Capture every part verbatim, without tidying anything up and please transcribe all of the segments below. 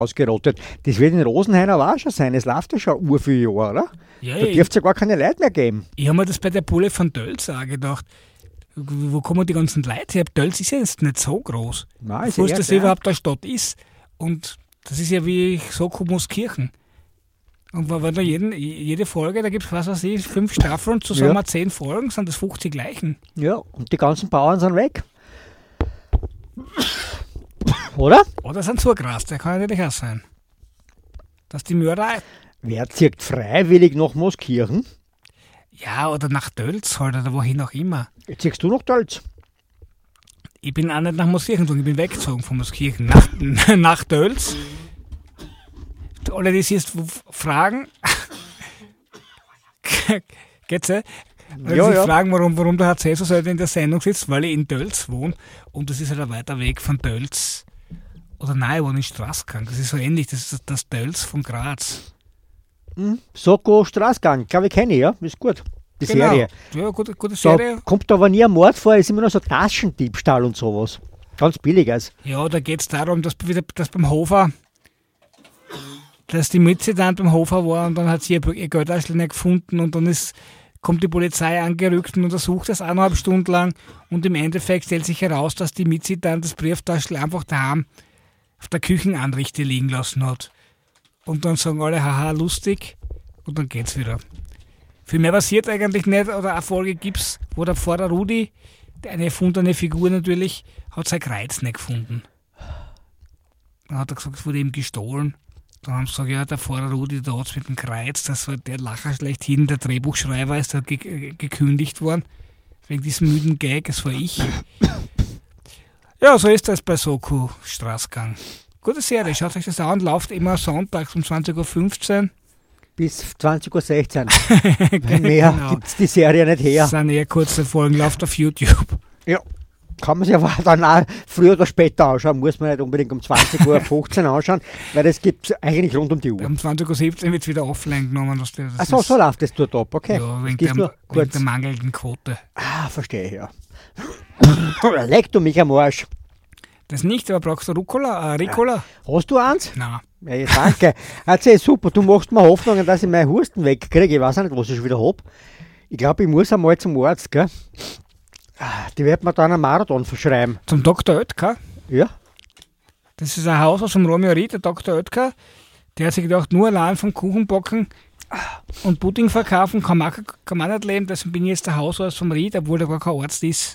ausgerottet. Das wird in Rosenheim aber auch schon sein. Es läuft ja schon ur viele Jahre, oder? Ja, Da ich, dürfte es ja gar keine Leute mehr geben. ich habe mir das bei der Bulle von Tölz auch gedacht. Wo kommen die ganzen Leute her? Tölz ist ja jetzt nicht so groß. Nein, ist Bevor ja das klein. überhaupt eine Stadt ist. Und das ist ja wie ich so Muskirchen. Und wenn da jeden, jede Folge, da gibt es, was weiß ich, fünf Staffeln, zusammen Ja. zehn Folgen, sind das fünfzig gleichen. Ja, und die ganzen Bauern sind weg. Oder? Oder sind zugrast, der kann ja natürlich auch sein. Dass die Mörder, Wer zieht freiwillig nach Moskirchen? ja, oder nach Tölz halt, oder wohin auch immer. Jetzt ziehst du nach Tölz. Ich bin auch nicht nach Moskirchen gezogen, ich bin weggezogen von Moskirchen. Nach, nach Tölz. Alle, die sich jetzt fragen, geht's ja? Alle, die Ja, sich ja. fragen, warum, warum der H C so selten in der Sendung sitzt, weil ich in Tölz wohne und das ist halt ein weiter Weg von Tölz. Oder nein, ich wohne in Straßgang. Das ist so ähnlich, das ist das Tölz von Graz. Soko Straßgang, glaube ich, kenne ich, ja. Ist gut. Die Serie. Ja, gute, gute Da Serie. kommt aber nie ein Mord vor, ist immer nur so Taschendiebstahl und sowas. Ganz billiges. Ja, da geht es darum, dass, wieder, dass beim Hofer, dass die Mütze dann beim Hofer war und dann hat sie ihr, ihr Geldtaschel nicht gefunden und dann ist, kommt die Polizei angerückt und untersucht das eineinhalb Stunden lang und im Endeffekt stellt sich heraus, dass die Mütze dann das Brieftaschel einfach daheim auf der Küchenanrichte liegen lassen hat. Und dann sagen alle, haha, lustig und dann geht's wieder. Viel mehr passiert eigentlich nicht, oder eine Folge gibt's, wo der Pfarrer Rudi, eine erfundene Figur natürlich, hat sein Kreuz nicht gefunden. Dann hat er gesagt, es wurde ihm gestohlen. Dann haben sie gesagt, ja, der Pfarrer Rudi da hat's mit dem Kreuz, das war der Lacher schlechthin, der Drehbuchschreiber ist da ge- gekündigt worden. Wegen diesem müden Gag, das war ich. Ja, so ist das bei Soko Straßgang. Gute Serie, schaut euch das an, läuft immer sonntags um zwanzig Uhr fünfzehn. Bis zwanzig Uhr sechzehn. Mehr Genau. gibt's die Serie nicht her. Das sind eher kurze Folgen, läuft auf YouTube. Ja. Kann man sich aber dann auch früher oder später anschauen, muss man nicht unbedingt um zwanzig Uhr fünfzehn anschauen, weil das gibt es eigentlich rund um die Uhr. Um zwanzig Uhr siebzehn wird es wieder offline genommen. Das, das Achso, ist- so läuft das dort ab, okay. Ja, wegen Gibt's der, nur wegen kurz. der mangelnden Quote. Ah, verstehe ich, ja. Leck du mich am Arsch. Das nicht, aber brauchst du Rucola? Äh, Ricola? Hast du eins? Nein. Ja, ja, danke. Erzähl, super, du machst mir Hoffnungen, dass ich meine Husten wegkriege. Ich weiß auch nicht, was ich schon wieder habe. Ich glaube, ich muss einmal zum Arzt, gell? Ah, die wird mir dann einen Marathon verschreiben. Zum Doktor Oetker. Ja? Das ist ein Hausarzt vom Romeo Ried, der Doktor Oetker. Der hat sich gedacht, nur allein vom Kuchenbacken und Pudding verkaufen kann man, kann man nicht leben. Deswegen bin ich jetzt der Hausarzt vom Ried, obwohl der gar kein Arzt ist.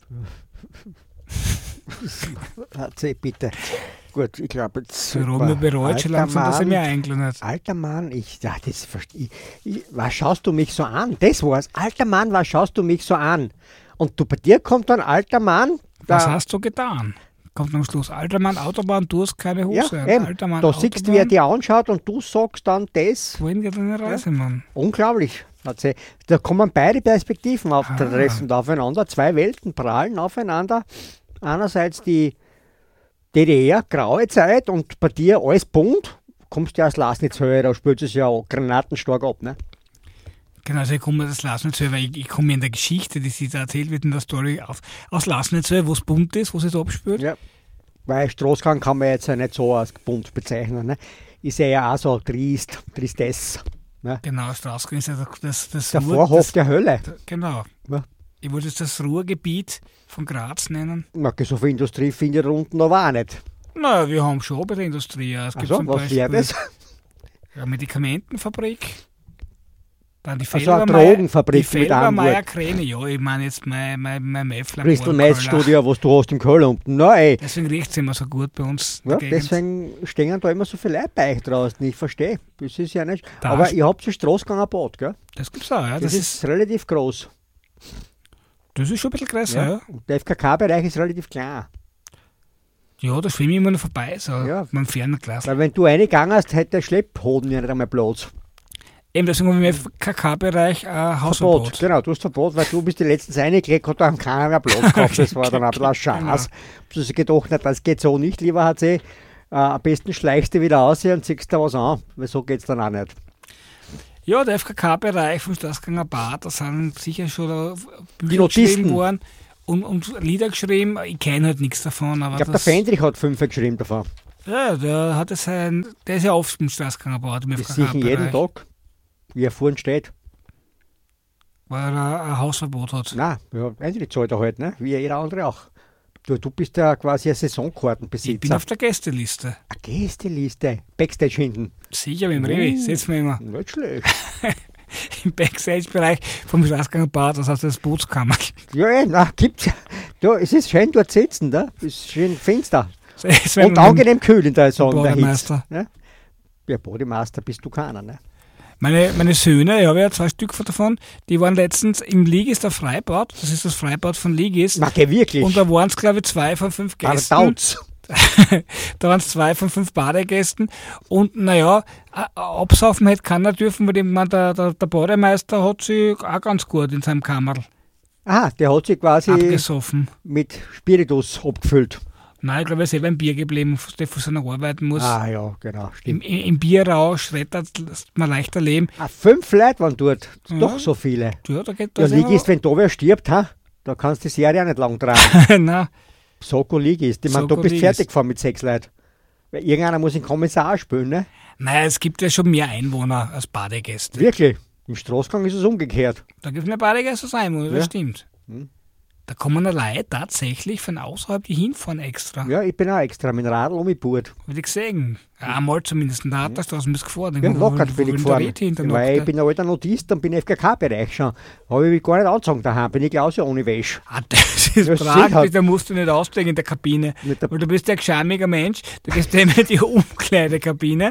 Erzähl bitte. Gut, ich glaube jetzt. Der Romeo bereut schon Alter langsam, dass er Mann. mir eingeladen hat. Alter Mann, ich, ja, das verstehe ich, ich. Was schaust du mich so an? Das war's. Alter Mann, was schaust du mich so an? Und du, bei dir kommt dann alter Mann. Was da- hast du getan? Kommt am Schluss. Alter Mann, Autobahn, du hast keine Ja, Hose. eben. Alter Mann, Da siehst du, wie er dir anschaut und du sagst dann das. Wohin geht deine Reise, Mann? Unglaublich. Erzähl. Da kommen beide Perspektiven Ah. auftreffend aufeinander. Zwei Welten prallen aufeinander. Einerseits die D D R, graue Zeit, und bei dir alles bunt. Kommst ja aus Lasnitz-Höhe, da spielt es ja granatenstark ab. Ne? Genau, also ich komme das Lasnitzhöhe, weil ich, ich komme in der Geschichte, die sie da erzählt wird in der Story, auf, aus Lasnitzhöhe, wo es bunt ist, wo es da abspielt. Ja. Weil Straßgang kann man jetzt ja nicht so als bunt bezeichnen. Ne? Ist ja ja auch so trist, Tristesse. Ne? Genau, Straßgang ist ja das, das, Der Ruhr- Vorhof das, der Hölle. Genau. Ja. Ich wollte jetzt das Ruhrgebiet von Graz nennen. Na, so viel Industrie findet ihr unten aber auch nicht. Naja, wir haben schon bei der Industrie. Ja. Es gibt Also, zum was Beispiel wäre das? eine Medikamentenfabrik. Dann die Also eine Felbermeier- Drogenfabrik die mit einem Felbermeier Wort. Kräne, ja, ich meine jetzt mein, mein, mein Meffler. Crystal Meth Studio, was du hast im Köln unten. Na ey. Deswegen riecht es immer so gut bei uns. in Ja, der Gegend. deswegen stehen da immer so viele Leute bei euch draußen. Ich verstehe. Das ist ja nicht. Da Aber hast- ihr habt so Straßgangerbad, gell? Das gibt's auch, ja. Das, Das, ist, ist, relativ groß. das ist schon ein bisschen größer, ja. Ja. Und der F K K-Bereich ist relativ klein. Ja, da schwimme ich immer noch vorbei, so Ja. mit dem Fernglas. Weil wenn du reingegangen hast, hätte der Schlepphoden ja nicht einmal Platz. Eben, deswegen haben wir im K K-Bereich ein Hausverbot. Genau, du hast Verbot, weil du bist die letztens reingelegt, hat da keiner mehr Platz gehabt. Das war dann ein bisschen ein Schatz. Du hast gedacht, na, das geht so nicht, lieber H C. Äh, am besten schleichst du wieder aus und ziehst da was an, weil so geht es dann auch nicht. Ja, der F K K-Bereich vom Straßganger Bad, da sind sicher schon da Die Bücher Notisten. geschrieben worden und, und Lieder geschrieben. Ich kenne halt nichts davon. Aber Ich glaube, der das, Fendrich hat fünf geschrieben davon. Ja, der hat es ein, der ist ja oft im Straßengang gebaut. Im Das sehe ich jeden Tag, wie er vorne steht. Weil er ein Hausverbot hat. Nein, ja, eigentlich zahlt er halt, ne? Wie jeder andere auch. Du, du bist ja quasi ein Saisonkartenbesitzer. Ich bin auf der Gästeliste. Eine Gästeliste? Backstage hinten? Sicher, mit dem Revi, setzen wir immer. Nicht schlecht. Im Backstage-Bereich vom Straßengang Bad, das heißt das Bootskammer. Ja, eh, na, gibt's ja. Da, es ist schön dort sitzen, da. Es ist schön finster. Das Und angenehm kühl in der Sonne. Bademeister. Ne? Ja, Bademeister bist du keiner, ne? Meine, meine Söhne, ich habe ja zwei Stück davon, die waren letztens im Ligis der Freibad, das ist das Freibad von Ligis. Na, geh wirklich? Und da waren es, glaube ich, zwei von fünf Gästen. Da, da waren es zwei von fünf Badegästen. Und naja, absaufen hätte keiner dürfen, weil ich mein, der, der, der Bademeister hat sich auch ganz gut in seinem Kammerl ah, der hat sich quasi abgesoffen. Mit Spiritus abgefüllt. Nein, ich glaube, er ist selber im Bier geblieben, der von seiner arbeiten muss. Ah ja, genau, Im, stimmt. im Bierrausch rettert man leichter leben. Ah, fünf Leute waren dort, Ja. doch so viele. Ja, da geht Ja, das Ligist, wenn da wer stirbt, ha, da kannst du die Serie auch nicht lang tragen. Nein, Soko Ligist, ich meine, du Soko bist Ligist. fertig gefahren mit sechs Leuten. Weil irgendeiner muss den Kommissar spielen, ne? naja, es gibt ja schon mehr Einwohner als Badegäste. Wirklich. Im Straßengang ist es umgekehrt. Da gibt es mehr Badegäste als Einwohner, das Ja. stimmt. Hm. Da kommen Leute tatsächlich von außerhalb, die hinfahren extra. Ja, ich bin auch extra mit dem Radl umgebaut. Hab ich gesehen. Einmal zumindest in der Harterstraße bist du gefahren. Ja, Wo- lockert wo- bin wo ich in der gefahren. Rede hinter Weil ich noch, bin ein alter Notist und bin im F K K-Bereich schon. Habe ich mich gar nicht angezogen daheim, bin ich gleich aus ohne Wäsche. Ah, das ist Ja, praktisch, sicher. da musst du nicht aussteigen in der Kabine. Mit der- Weil du bist ja ein geschämiger Mensch. Du gehst immer in die Umkleidekabine.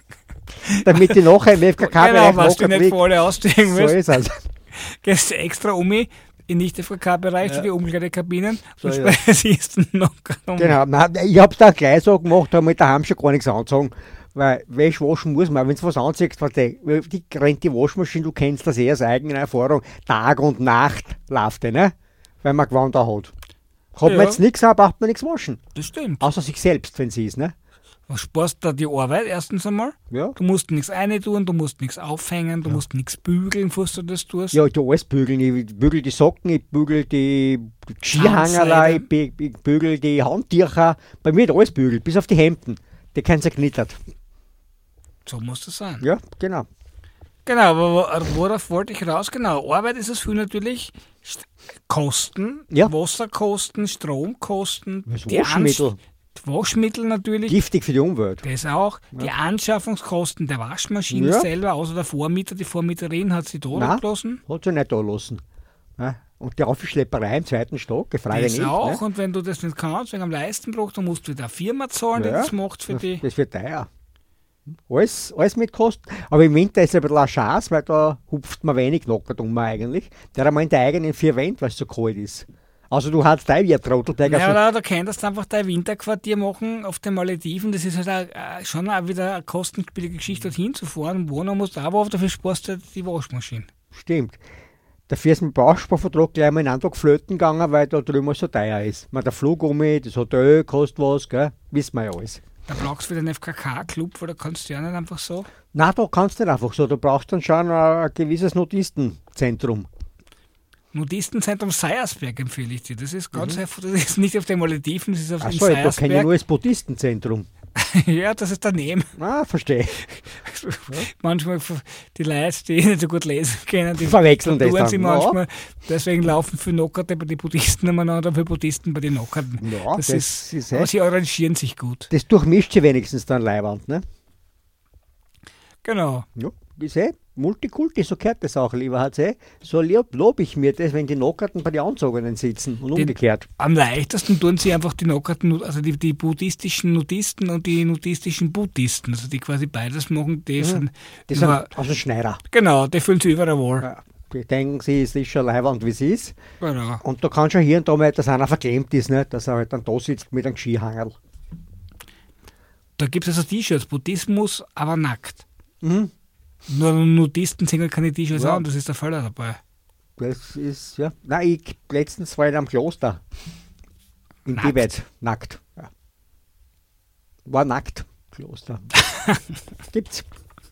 Damit ich nachher im F K K-Bereich Genau, was du locker nicht liege. vor alle aussteigen So willst. ist es. Gehst du extra um in nicht-F K K-Bereich, zu die Umkleidekabinen. So und ist es. später siehst du noch um. Genau, nein, ich hab's da gleich so gemacht, habe mit daheim schon gar nichts angezogen. Weil Wäsche waschen muss man, wenn du was anziehst, was die, die rennt die Waschmaschine, du kennst das eh aus eigener Erfahrung, Tag und Nacht läuft die, ne? Weil man Gewand da hat. Hat Ja. man jetzt nichts an, braucht man nichts waschen. Das stimmt. Außer sich selbst, wenn sie ist, ne? Du sparst da die Arbeit erstens einmal. Ja. Du musst nichts reintun, du musst nichts aufhängen, du musst nichts bügeln, bevor du das tust. Ja, ich tu alles bügeln. Ich bügel die Socken, ich bügel die Skihangerlei, Handseide. ich, bü- ich bügel die Handtücher. Bei mir wird alles bügelt, bis auf die Hemden. Die können zerknittert. So muss das sein. Ja, genau. Genau, aber wo- worauf wollte ich raus? Genau, Arbeit ist es für natürlich St- Kosten, Ja. Wasserkosten, Stromkosten, Das die Waschmittel, Ansch- Waschmittel natürlich, giftig für die Umwelt. das auch, die Anschaffungskosten der Waschmaschine Ja. selber, außer der Vormieter, die Vormieterin hat sie tot Nein. gelassen. Hat sie nicht da lassen. Ja. Und die Aufschlepperei im zweiten Stock, gefreut Das nicht. auch, Ne? und wenn du das nicht kannst, wegen am Leistenbruch, dann musst du wieder eine Firma zahlen, die Ja. das macht für die. Das wird teuer. Alles, alles mit Kosten. Aber im Winter ist es ein bisschen eine Chance, weil da hupft man wenig lockert um eigentlich. Der hat mal in der eigenen vier Wände, weil es so kalt ist. Also du hast da wie ein Trottel, der Ja, so, da, da könntest du einfach dein Winterquartier machen auf den Malediven. Das ist halt auch, äh, schon auch wieder eine kostenspielige Geschichte, dorthin zu fahren. Wohnen musst du aber, dafür sparst du halt die Waschmaschine. stimmt. Dafür ist mit dem Bausparvertrag gleich mal in einen Tag flöten gegangen, weil da drüben so teuer ist. Man, der Flug um, das Hotel kostet was, gell? Wissen wir ja alles. Da brauchst du wieder einen F K K-Club, weil da kannst du ja nicht einfach so. Nein, da kannst du nicht einfach so. Du brauchst dann schon ein, ein gewisses Notistenzentrum. Nudistenzentrum Seiersberg empfehle ich dir. Das ist ganz einfach, das ist nicht auf den Malediven, das ist auf Achso, dem da kenne ich Seiersberg. nur das Buddhistenzentrum. Ja, das ist daneben. Ah, verstehe. Manchmal f- die Leute, die nicht so gut lesen können, die Verwechseln das tun dann. sie manchmal. Deswegen laufen viele Nockerte bei den Buddhisten umeinander, viele Buddhisten bei den Nockerten. Ja, Das, das ist, ist aber echt. sie arrangieren sich gut. Das durchmischt sie wenigstens dann Leiwand, ne? Genau. Ja, ist eh Multikulti, so gehört das auch, lieber H C. So lob, lob ich mir das, wenn die Nockerten bei den Anzogenen sitzen und Den- umgekehrt. Am leichtesten tun sie einfach die Nockerten, also die, die buddhistischen Nudisten und die nudistischen Buddhisten, also die quasi beides machen, die sind, Die über- sind aus dem Schneider. genau, die fühlen sich überall wohl. Ja, die denken, sie ist, ist schon Leiwand, wie sie ist. Genau. Und da kann schon hier und da mal, dass einer verklemmt ist, ne? Dass er halt dann da sitzt mit einem Skihangerl. Da gibt es also T-Shirts, Buddhismus, aber nackt. Mhm. Nur Nudisten ziehen halt keine T-Shirts Ja. an, das ist der Fall dabei. Das ist, ja. Nein, ich letztens war ich am Kloster. In Nackt? Tibet. Nackt. Ja. War nackt. Kloster. Gibt's.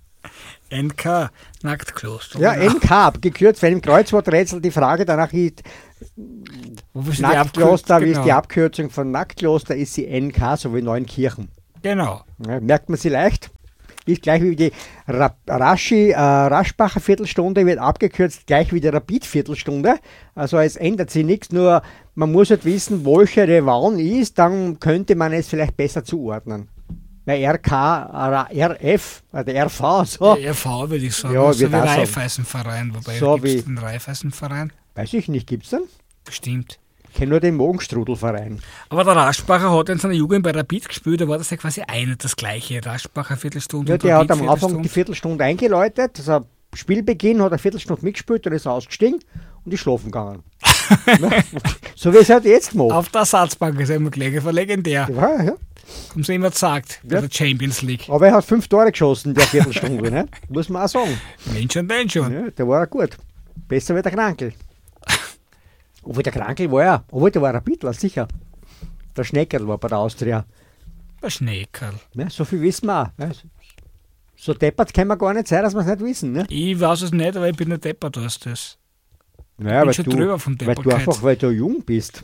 N K, Nacktkloster. Ja, Genau. N K, gekürzt, weil im Kreuzworträtsel die Frage danach ist, Wofür sind die Nacktkloster, abgekürzt? wie ist die Genau. Abkürzung von Nacktkloster, ist sie N K, so wie Neunkirchen. Genau. Ja, merkt man sie leicht. Ist gleich wie die Ra Raschi, äh, Raschbacher Viertelstunde wird abgekürzt, gleich wie die Rapid Viertelstunde. Also es ändert sich nichts, nur man muss halt wissen, welche der wann ist, dann könnte man es vielleicht besser zuordnen. Weil R K, R F, oder R V, so. R V würde ich sagen, Ja, so wird wie auch sagen. Raiffeisenverein. Wobei So gibt es wie- den Raiffeisenverein? Weiß ich nicht, gibt's denn? Bestimmt. Ich kenne nur den Mogenstrudelverein. Aber der Raschbacher hat in seiner Jugend bei Rapid gespielt, da war das ja quasi ein und das gleiche. Raschbacher Viertelstunde Ja, und der hat Rapid am Anfang die Viertelstunde. Viertelstunde eingeläutet, also Spielbeginn hat er eine Viertelstunde mitgespielt, dann ist er ausgestiegen und ist schlafen gegangen. Ja, so wie es halt jetzt macht. Auf der Ersatzbank ist er immer gelegen, war legendär. Ja, ja. Haben sie immer gesagt, bei Ja. der Champions League. Aber er hat fünf Tore geschossen in der Viertelstunde, ne? Muss man auch sagen. Mensch und den schon. Ja, der war gut. Besser wie der Krankel. Obwohl der Krankel war ja, obwohl der war ein Bittler, sicher. Der Schneckerl war bei der Austria. Der Schneekerl. Ne? So viel wissen wir auch. Ne? So deppert kann man gar nicht sein, dass wir es nicht wissen. Ne? Ich weiß es nicht, aber ich bin nicht deppert aus das. Naja, bin weil schon du, drüber von weil du Depperkeit. einfach, weil du jung bist.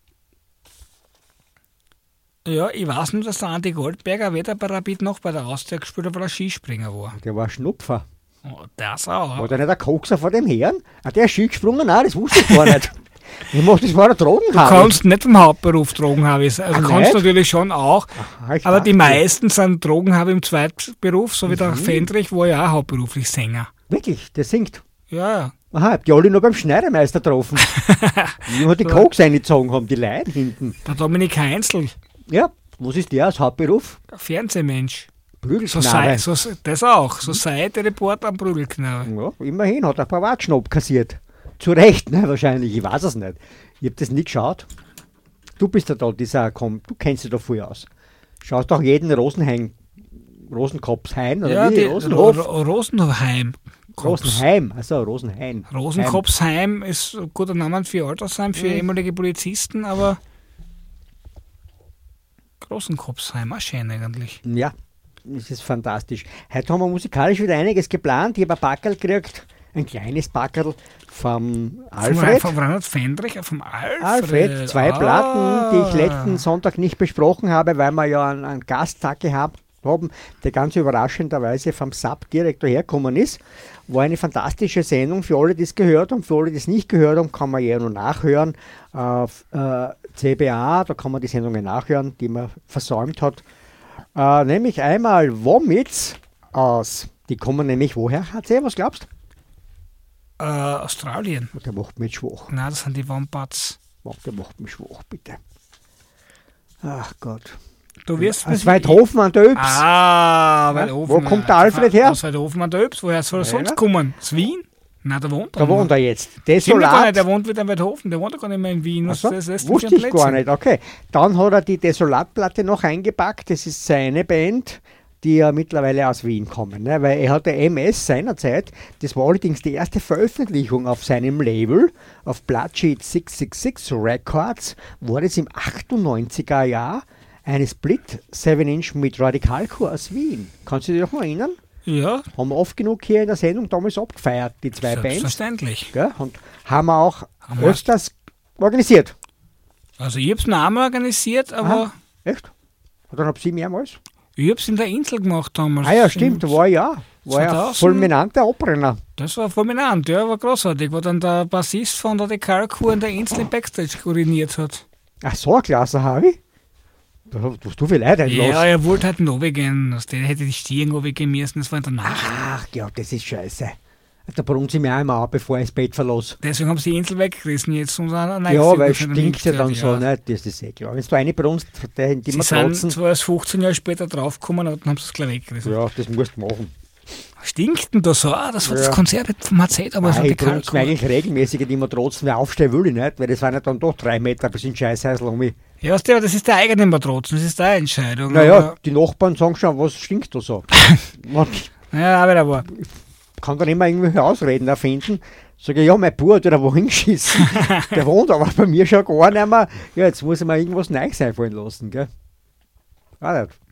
Ja, ich weiß nur, dass der Andi Goldberger weder bei Rapid noch bei der Austria gespielt hat, weil er Skispringer war. Der war Schnupfer. Oh, das auch. War der nicht der Kokser von dem Herrn? Ah, der ist Ski gesprungen? Nein, das wusste ich gar nicht. Ich mach, das war der Du Drogenhaber. kannst nicht vom Hauptberuf Drogen haben. Also Ach, kannst nicht? natürlich schon auch. Aha, ich Aber die dachte- meisten sind Drogenhaber im Zweitberuf, so wie der Mhm. Fendrich war ja auch hauptberuflich Sänger. Wirklich, der singt. Ja, ja. Aha, habt ihr alle nur beim Schneidermeister getroffen. Die hat die Koks eingezogen haben, die Leute hinten. Der Dominik Heinzel, Ja, was ist der als Hauptberuf? der Fernsehmensch. So Prügelknabe. sei, so, das auch. So Seite-Reporter am Prügelknabe. Ja, immerhin hat er ein paar Watschnob kassiert. Zu Recht, ne, wahrscheinlich. Ich weiß es nicht. Ich habe das nicht geschaut. Du bist ja da, dieser, komm, du kennst dich da viel aus. Schaust doch jeden Rosenheim, Rosenkopfshain oder Ja, wie? die Rosenhof? Ro Ro Rosenheim. Kops. Rosenheim, also Rosenhain. Rosenkopfsheim ist ein guter Name für Altersheim, für Mhm. ehemalige Polizisten, aber Rosenkopfsheim, auch schön eigentlich. Heim. Ja, das ist fantastisch. Heute haben wir musikalisch wieder einiges geplant. Ich habe ein Packerl gekriegt, ein kleines Packerl vom Alfred. Vom, vom Reinhard Fendrich, vom Alfred. Alfred, zwei Ah. Platten, die ich letzten Sonntag nicht besprochen habe, weil wir ja einen, einen Gasttag gehabt haben, der ganz überraschenderweise vom S A P direkt dahergekommen ist. War eine fantastische Sendung für alle, die es gehört haben. Für alle, die es nicht gehört haben, kann man ja nur nachhören. Auf äh, C B A, da kann man die Sendungen nachhören, die man versäumt hat. Äh, nämlich einmal Womitz aus. Die kommen nämlich woher? H C, was glaubst Äh, Australien. du? Der macht mich schwach. Nein, das sind die Wombats. Der macht mich schwach, bitte. Ach Gott. Du wirst Aus Weidhofen an der Ybbs. Ah, weil Ja, oben, wo kommt der Alfred her? Aus Weidhofen an der Ybbs. Woher soll er Ja, sonst ja. kommen? Aus Wien? Nein, der wohnt Da wohnt er jetzt. Stimmt gar nicht, Desolat. der wohnt wieder in Weidhofen. Der wohnt ja gar nicht mehr in Wien. Also, Das lässt wusste mich ich am gar Plätzchen. nicht. Okay. Dann hat er die Desolat-Platte noch eingepackt. Das ist seine Band, die ja mittlerweile aus Wien kommen. Ne? Weil er hatte M S seinerzeit. Das war allerdings die erste Veröffentlichung auf seinem Label, auf Bloodsheet sechs sechs sechs Records, war das im achtundneunziger Jahr eine Split seven Inch mit Radikalkur aus Wien. Kannst du dich noch mal erinnern? Ja, Haben wir oft genug hier in der Sendung damals abgefeiert, die zwei Bands. selbstverständlich. Gell? Und haben wir auch Haben wir- öfters organisiert. Also ich hab's noch einmal organisiert, aber Aha. Echt? Und dann habt ihr mehrmals? ich hab's in der Insel gemacht damals. Ah ja, stimmt, da war ja. War ja zweitausend fulminanter Abbrenner. Das war fulminant, ja, war großartig, wo dann der Bassist von der Dekalkur in der Insel im Backstage uriniert hat. Ach so, eine Klasse habe ich. Da hast du viel Leute Ja, einlassen. er wollte halt runtergehen. Also der hätte die Stirn runtergehen müssen, das war in der Nacht. Ach ja, das ist scheiße. Da brunzt sie mir auch immer ab, bevor ich ins Bett verlasse. Deswegen haben sie die Insel weggerissen jetzt. Und dann Ja, weil es stinkt ja dann so, ne? Das ist eh klar. Wenn du eine brunst, die Sie wir sind trotzen, zwar erst fünfzehn Jahre später draufgekommen, aber dann haben sie es gleich weggerissen. ja, das musst du machen. Stinkt denn da so? Ah, das war Ja. das Konzert vom H Z, aber so Nein, die ich brunst mir Kalkur. eigentlich regelmäßig, die wir trotzen, weil aufstehen will ich nicht, weil das waren ja dann doch drei Meter bis in Scheißhäusl um mich. Ja, weißt du, aber das ist der eigene Matrozen, das ist deine Entscheidung. Naja, aber- die Nachbarn sagen schon, was stinkt da so? Man Ja, aber da war. kann dann immer irgendwelche Ausreden erfinden. Sage ich, ja, mein Bruder hat wieder wohin geschissen. Der wohnt aber bei mir schon gar nicht mehr. Ja, jetzt muss ich mir irgendwas Neues einfallen lassen, gell? Auch nicht.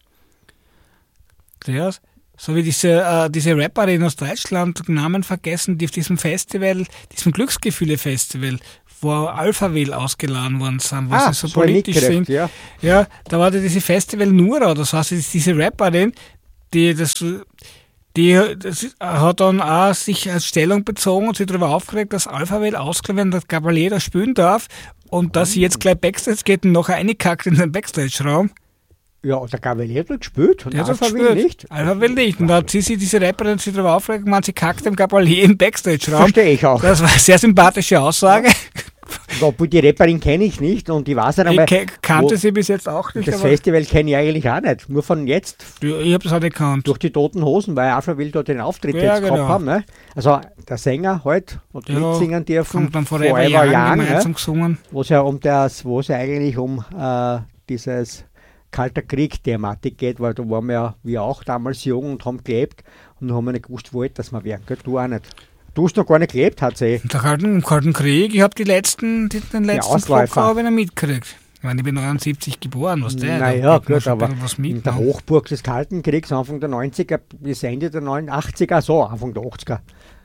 Ja, so wie diese, äh, diese Rapperin aus Deutschland, Namen vergessen, die auf diesem Festival, diesem Glücksgefühle-Festival, wo Alphaville ausgeladen worden sind, wo Ah, sie so so hab ich politisch mitgekriegt, sind. ja. Ja, da war da diese Festival Nura, das heißt, das ist diese Rapperin, die das, die das hat dann auch sich als Stellung bezogen und sich darüber aufgeregt, dass Alphaville ausgeladen, wenn der Gabalier da spielen darf und dass sie jetzt gleich Backstage geht und nachher reingekackt in den Backstage-Raum. Ja, der Gavalier hat gespielt und Der hat Alpha will gespielt. nicht. Alpha will nicht. Und da hat sie sich diese Rapperin sich darüber aufgeregt, man sie kackt dem Gabalier im Backstage-Raum. Verstehe ich auch. Das war eine sehr sympathische Aussage. Obwohl die Rapperin kenne ich nicht und ich weiß nicht Ich einmal, ke- kannte wo- sie bis jetzt auch nicht. das Aber Festival kenne ich eigentlich auch nicht. Nur von jetzt, ich habe das auch nicht gekannt. durch die Toten Hosen, weil Alpha will dort den Auftritt Ja, jetzt genau. gehabt haben. Ne? Also der Sänger halt und Ja, mitsingen dürfen. Kommt dann Forever Young, Young, gemeinsam ne? gesungen. wo es ja um das, wo es ja eigentlich um äh, dieses Kalter Krieg-Thematik geht, weil da waren wir ja wir auch damals jung und haben gelebt und haben wir nicht gewusst, wo dass wir werden. Gell? Du auch nicht. Du hast noch gar nicht gelebt, hat sie. Im Kalten, im Kalten Krieg, ich habe die letzten, die, den letzten Ausläufer. Drucker habe ich noch mitgekriegt. Ich meine, ich bin neunundsiebzig geboren, was der? Naja, gut, aber was in mit, der ne? Hochburg des Kalten Kriegs, Anfang der neunziger bis Ende der neunundachtziger, so Anfang der achtziger.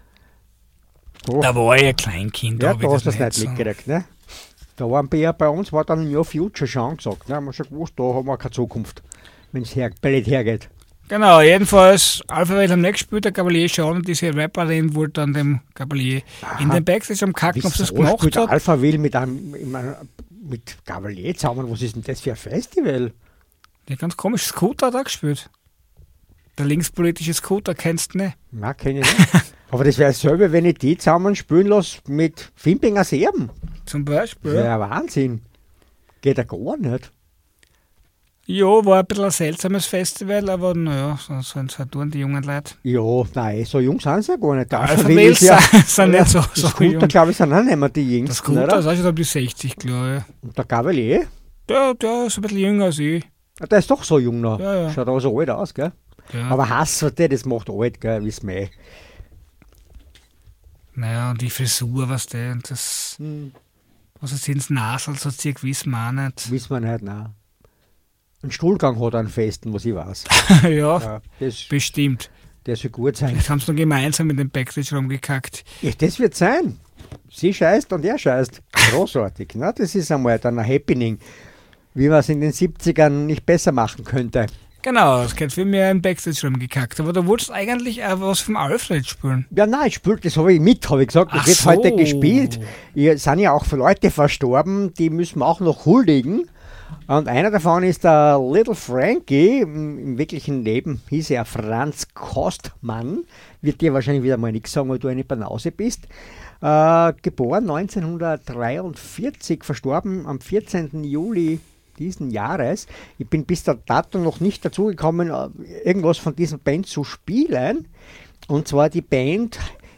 So. Da war ich ein Kleinkind. Ja, hab ich da hast du das nicht so. mitgekriegt, ne? Da waren bei, bei uns war dann New Future schon angesagt, ne? Haben wir schon gewusst, da haben wir keine Zukunft, wenn es her, Ballett hergeht. Genau, jedenfalls, Alphaville haben nicht gespielt, der Gabalier schon und diese Rapperin wollte dann dem Gabalier in den Backstage am Kacken, ob sie das Wieso gemacht spielt hat. Alpha Will mit einem, in einem- mit Gavalier zusammen? Was ist denn das für ein Festival? Ja, ganz komisch, Scooter hat auch gespielt. Der linkspolitische Scooter kennst du nicht. Na, kenne ich nicht. Aber das wäre dasselbe, wenn ich die zusammen spielen lasse mit Fimpinger Serben. Zum Beispiel. Ja, Wahnsinn. Geht ja gar nicht. Ja, war ein bisschen ein seltsames Festival, aber naja, so sollen es halt tun, die jungen Leute. Ja, nein, so jung sind sie ja gar nicht. Der Alpha Alphaville Will ist ja, sind, sind nicht so, die so Scooter, jung. glaube ich, sind auch nicht mehr die Der jüngsten, Scooter oder? ist auch schon um die sechzig, glaube Und der Gavalier, ich. Der, der ist ein bisschen jünger als ich. ah, der ist doch so jung noch. Ja, ja. Schaut auch so alt aus, gell? Ja. Aber Hass, das macht alt, gell, wissen wir eh. Naja, und die Frisur, was der, und das, Hm, was ist ins Nasel, so circa wissen wir auch nicht. wissen wir nicht, nein. Ein Stuhlgang hat er einen festen, was ich weiß. ja, Ja, das, bestimmt. der soll gut sein. Jetzt haben sie noch gemeinsam in den Backstage rumgekackt. Ja, das wird sein. Sie scheißt und er scheißt. Großartig. Ne? Das ist einmal dann ein Happening, wie man es in den siebzigern nicht besser machen könnte. Genau, es geht viel mehr im Backstage rumgekackt. Aber du wolltest eigentlich auch was vom Alfred spielen. Ja, nein, ich spiele, das habe ich mit, habe ich gesagt. Das Ach wird so. heute gespielt. Hier sind ja auch Leute verstorben, die müssen wir auch noch huldigen. Und einer davon ist der Little Frankie. Im im wirklichen Leben hieß er Franz Kostmann. Wird dir wahrscheinlich wieder mal nichts sagen, weil du eine Banause bist. Äh, geboren neunzehnhundertdreiundvierzig, verstorben am vierzehnten Juli diesen Jahres. Ich bin bis dato noch nicht dazu gekommen, äh, irgendwas von dieser Band zu spielen. Und zwar die Band,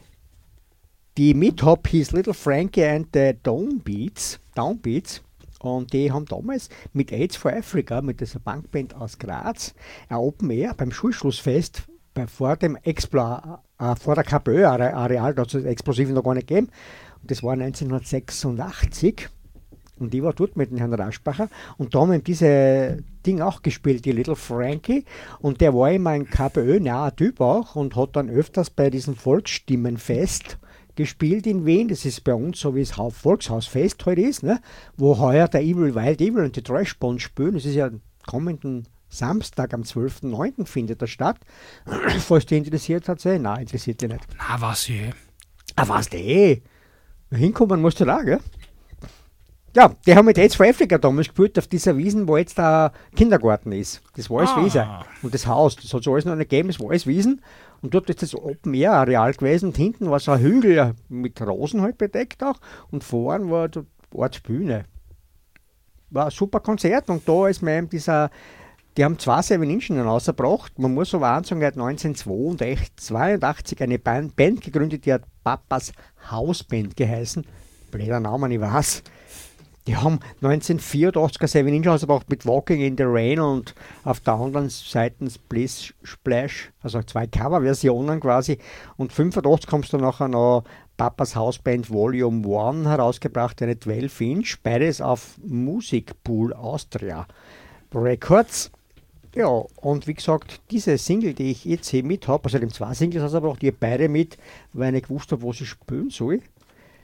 die mithop hieß Little Frankie and the Downbeats. Downbeats. Und die haben damals mit AIDS for Africa, mit dieser Punkband aus Graz, ein Open Air beim Schulschlussfest bei, vor dem Explo, äh, vor der KPÖ-Areal, da hat es Explosiven noch gar nicht gegeben. Und das war neunzehnhundertsechsundachtzig. Und ich war dort mit dem Herrn Raschbacher und da haben wir diese Ding auch gespielt, die Little Frankie. Und der war immer ein KPÖ-naher Typ auch und hat dann öfters bei diesem Volksstimmenfest gespielt in Wien. Das ist bei uns so, wie es Hau- Volkshausfest heute ist, ne? Wo heuer der Evil Wild Evil und die Trashband spielen. Das ist ja am kommenden Samstag, am zwölften neunten findet das statt. Falls dich interessiert hat, sei, nein, interessiert dich nicht. Na, was ich. Ah, was eh? Hinkommen musst du da, gell? Ja, die haben mit AIDS for Africa damals gespielt auf dieser Wiesen, wo jetzt der Kindergarten ist. Das war alles Ah. Wiese. Und das Haus, das hat es alles noch nicht gegeben, das war alles Wiesen. Und dort ist das Open Air Areal gewesen und hinten war so ein Hügel mit Rosen halt bedeckt auch und vorn war die Ortsbühne. War ein super Konzert und da ist mir eben dieser, die haben zwei Seven Inch rausgebracht. Man muss aber sagen, er hat neunzehnhundertzweiundachtzig eine Band, Band gegründet, die hat Papas Hausband geheißen. Blöder Name, ich weiß. Die haben neunzehnhundertvierundachtzig ein Seven Inch rausgebracht mit Walking in the Rain und auf der anderen Seite Splish Splash, also zwei Coverversionen quasi. Und fünfundachtzig kommst du nachher noch Papas Hausband Volume eins herausgebracht, eine zwölf Inch, beides auf Musikpool Austria Records. Ja, und wie gesagt, diese Single, die ich jetzt hier mit habe, also dem zwei Singles rausgebracht, die beide mit, weil ich nicht gewusst habe, wo sie spielen soll.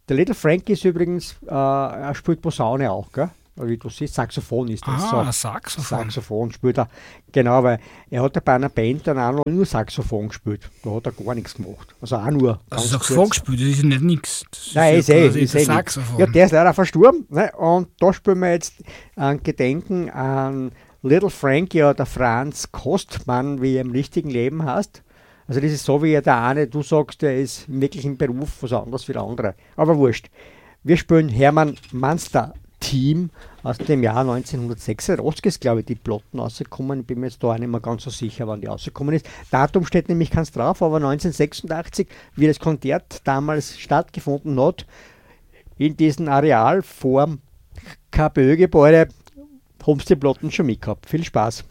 Der Little Frankie ist übrigens, äh, er spielt Posaune auch, gell? Wie du siehst, Saxophon ist das. Ah, so. Saxophon. Saxophon spielt er. Genau, weil er hat ja bei einer Band dann auch noch nur Saxophon gespielt. Da hat er gar nichts gemacht. Also auch nur. Also Saxophon gespielt, das ist ja nicht nichts. Nein, ist eh, ist eh Saxophon. Ja, der ist leider verstorben. Ne? Und da spielen wir jetzt ein Gedenken an Little Frankie oder Franz Kostmann, wie er im richtigen Leben heißt. Also das ist so, wie der eine, du sagst, der ist wirklich im Beruf was anderes wie der andere. Aber wurscht. Wir spielen Hermann Munster Team aus dem Jahr neunzehnhundertsechsundachtzig ist, glaube ich, die Platten rausgekommen. Ich bin mir jetzt da auch nicht mehr ganz so sicher, wann die rausgekommen ist. Datum steht nämlich keins drauf, aber neunzehnhundertsechsundachtzig, wie das Konzert damals stattgefunden hat, in diesem Areal vor dem K P Ö-Gebäude, haben sie die Platten schon mitgehabt. Viel Spaß!